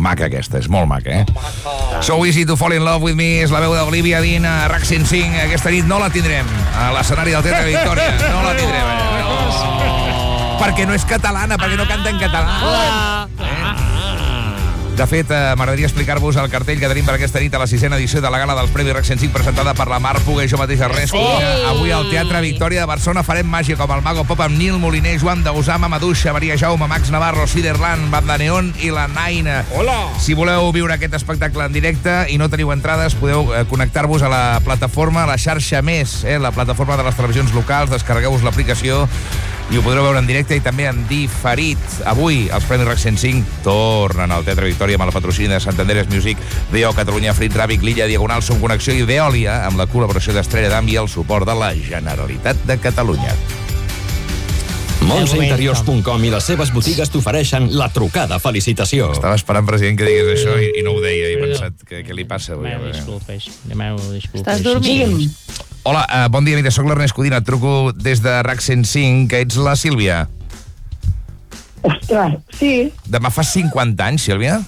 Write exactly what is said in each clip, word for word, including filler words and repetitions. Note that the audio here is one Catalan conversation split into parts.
maca aquesta, és molt maca, eh? So Easy to Fall in Love with Me és la veu d'Olivia Dean a R A C cent cinc. Aquesta nit no la tindrem a l'escenari del Teatre Victòria. No la tindrem allà. No. Perquè no és catalana, perquè no canta en català. Eh? De fet, eh, m'agradaria explicar-vos el cartell que tenim per aquesta nit a la sisena edició de la gala dels Premis R A C cent cinc presentada per la Mar Puga i jo mateix Ernest Codina. Sí. Avui al Teatre Victòria de Barcelona farem màgia com el Mago Pop amb Nil Moliner, Joan Dausama, Maduixa, Maria Jaume, Max Navarro, Siderland, Banda Neon i la Naina. Hola! Si voleu viure aquest espectacle en directe i no teniu entrades, podeu eh, connectar-vos a la plataforma, a la xarxa Més, eh, la plataforma de les televisions locals, descarregueu-vos l'aplicació i ho podreu veure en directe i també en diferit. Avui els Premis R A C cent cinc tornen al Teatre Victòria amb el patrocini de Santanderes Music, D O Catalunya, Frit Ràbic, Lilla, Diagonal, Som Connexió i Veolia, amb la col·laboració d'Estrella d'Am i el suport de la Generalitat de Catalunya. Montse Interiors punt com i les seves botigues t'ofereixen la trucada felicitació. Estava esperant, president, que digués això i, i no ho deia. He pensat, que, què li passa avui? Demeu disculpes. Demeu disculpes. Estàs dormint? Hola, uh, bon dia, mira, soc l'Ernest Codina, et truco des de R A C cent cinc, que ets la Sílvia. Ostres, sí. Demà fa cinquanta anys, Sílvia?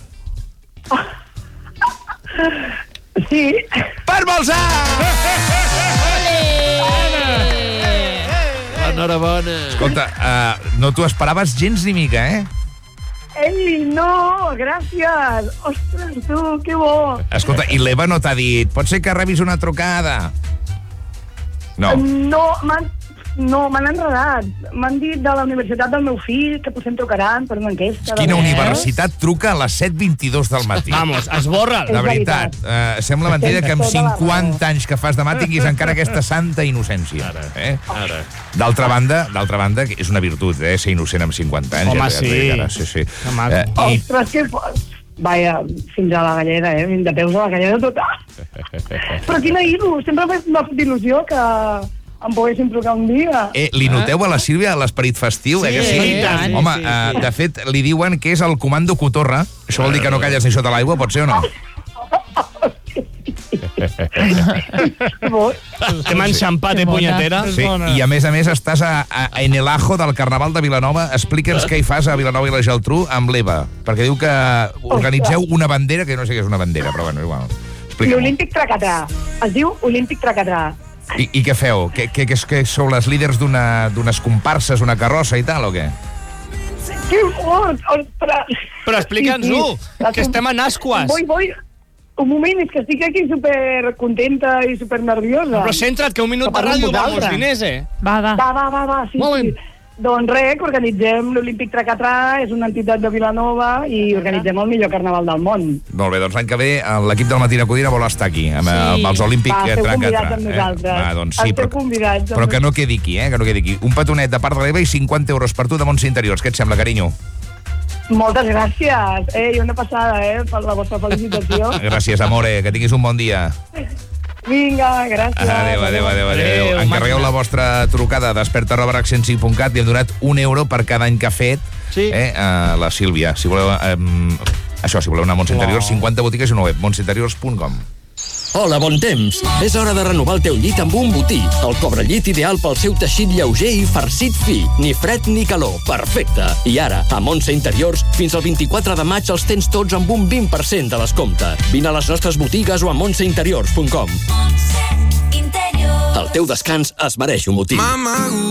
Sí. Per molts anys! Enhorabona. Escolta, uh, no t'ho esperaves gens ni mica, eh? Ei, no, gràcies. Ostres, tu, que bo. Escolta, i l'Eva no t'ha dit pot ser que rebis una trucada? No. No, m'han no, m'han enredat. M'han dit de la universitat del meu fill que potser em trucaran per una enquesta. Quina de universitat truca a les set vint-i-dos del matí? Vamos, esborra'l. De veritat, uh, sembla mentida que amb cinquanta anys que fas de mà tinguis encara aquesta santa innocència. Ara, eh? ara. D'altra banda, d'altra banda, és una virtut, eh, ser innocent amb cinquanta anys. Home, ja, sí. Ja, ja, sí, sí. Que maco. Eh, i... Ostres, que fort. Vaja, fins a la gallera, eh? Fins de peus a la gallera tota. Però quina il·lu. Sempre m'ha fet il·lusió que em poguessin trucar un dia. Eh, li noteu a la Sílvia l'esperit festiu? Sí, eh, que sí? i tant. Home, Sí, sí. Uh, de fet, li diuen que és el comando cotorra. Això vol dir que no calles ni sota l'aigua, pot ser o no? Hem enxampat, eh, punyetera? Sí, i a més a més estàs a, a, en el ajo del Carnaval de Vilanova. Explica'ns què hi fas a Vilanova i la Geltrú amb l'Eva, perquè diu que organitzeu una bandera, que no sé què és una bandera, però bueno, igual. Explica'm. L'Olímpic Tracatrà. Es diu Olímpic Tracatrà. I, I què feu? Que, que, que, que sou les líders d'una- d'unes comparses, una carrossa i tal, o què? Que fort! Ostres! Però explica'ns-ho, Sí, sí. que estem en ascuas. Vull, vull. Un moment, és que estic aquí super contenta i super nerviosa. Però centra't, que un minut de ràdio val molts diners, eh? Va, va. Va, va, va, va, sí, Molt sí. bé. Doncs res, que organitzem l'Olímpic Tracatrà, és una entitat de Vilanova i organitzem el millor carnaval del món. Molt bé, doncs l'any que ve l'equip del Matina Codina vol estar aquí, amb, Sí. amb els Olímpic Va, esteu Tracatrà. convidats amb nosaltres. Va, doncs sí, Esteu però, convidats. però que no quedi aquí, eh? Que no quedi aquí. Un petonet de part de l'Eva i cinquanta euros per tu de Montse Interiors. Què et sembla, carinyo? Moltes gràcies. Eh, i una passada, eh, per la vostra felicitació. Gràcies, amore, que tinguis un bon dia. Vinga, gràcies. Adéu, adéu, adéu, adéu. Adéu, Encarregueu màquina. la vostra trucada desperta arroba r a c cent cinc punt cat i hem donat un euro per cada any que ha fet Sí. eh, a la Sílvia. Si voleu, eh, això, si voleu anar a Montse Interiors, cinquanta botigues i una web, montse interiors punt com. Hola, bon temps. És hora de renovar el teu llit amb un botí. El cobrellit ideal pel seu teixit lleuger i farcit fi. Ni fred ni calor. Perfecte. I ara, a Montse Interiors, fins al vint-i-quatre de maig els tens tots amb un vint per cent de descompte. Vine a les nostres botigues o a montse interiors punt com. El teu descans es mereix un botí.